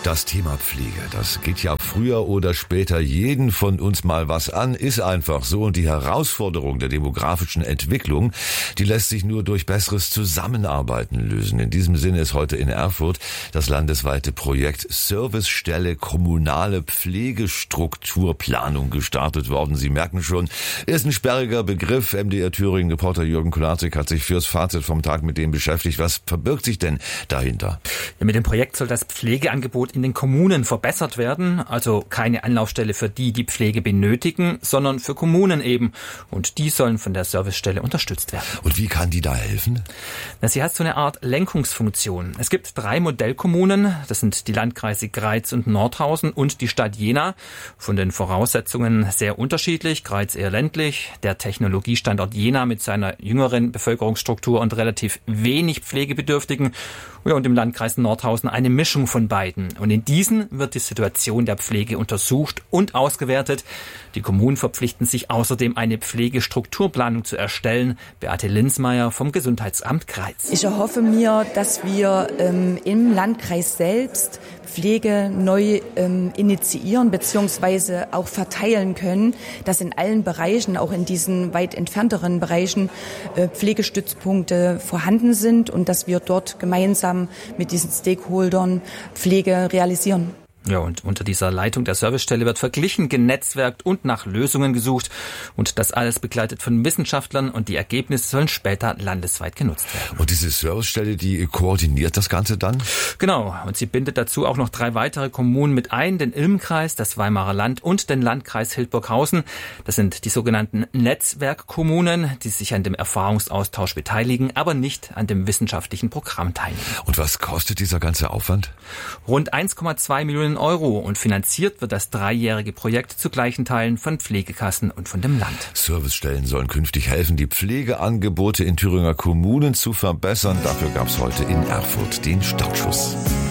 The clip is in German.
Das Thema Pflege, das geht ja früher oder später jeden von uns mal was an, ist einfach so. Und die Herausforderung der demografischen Entwicklung, die lässt sich nur durch besseres Zusammenarbeiten lösen. In diesem Sinne ist heute in Erfurt das landesweite Projekt Servicestelle Kommunale Pflegestrukturplanung gestartet worden. Sie merken schon, ist ein sperriger Begriff. MDR Thüringen-Reporter Jürgen Kulaczyk hat sich fürs Fazit vom Tag mit dem beschäftigt. Was verbirgt sich denn dahinter? Ja, mit dem Projekt soll das Pflegeangebot in den Kommunen verbessert werden. Also keine Anlaufstelle für die Pflege benötigen, sondern für Kommunen eben. Und die sollen von der Servicestelle unterstützt werden. Und wie kann die da helfen? Sie hat so eine Art Lenkungsfunktion. Es gibt 3 Modellkommunen. Das sind die Landkreise Greiz und Nordhausen und die Stadt Jena. Von den Voraussetzungen sehr unterschiedlich. Greiz eher ländlich. Der Technologiestandort Jena mit seiner jüngeren Bevölkerungsstruktur und relativ wenig Pflegebedürftigen. Ja, und im Landkreis Nordhausen eine Mischung von beiden. Und in diesen wird die Situation der Pflege untersucht und ausgewertet. Die Kommunen verpflichten sich außerdem, eine Pflegestrukturplanung zu erstellen. Beate Linsmeier vom Gesundheitsamt Greiz. Ich erhoffe mir, dass wir im Landkreis selbst Pflege neu initiieren bzw. auch verteilen können, dass in allen Bereichen, auch in diesen weit entfernteren Bereichen, Pflegestützpunkte vorhanden sind und dass wir dort gemeinsam mit diesen Stakeholdern Pflege realisieren. Ja, und unter dieser Leitung der Servicestelle wird verglichen, genetzwerkt und nach Lösungen gesucht. Und das alles begleitet von Wissenschaftlern und die Ergebnisse sollen später landesweit genutzt werden. Und diese Servicestelle, die koordiniert das Ganze dann? Genau, und sie bindet dazu auch noch 3 weitere Kommunen mit ein, den Ilm-Kreis, das Weimarer Land und den Landkreis Hildburghausen. Das sind die sogenannten Netzwerkkommunen, die sich an dem Erfahrungsaustausch beteiligen, aber nicht an dem wissenschaftlichen Programm teilnehmen. Und was kostet dieser ganze Aufwand? Rund 1,2 Millionen Euro und finanziert wird das 3-jährige Projekt zu gleichen Teilen von Pflegekassen und von dem Land. Servicestellen sollen künftig helfen, die Pflegeangebote in Thüringer Kommunen zu verbessern. Dafür gab es heute in Erfurt den Startschuss.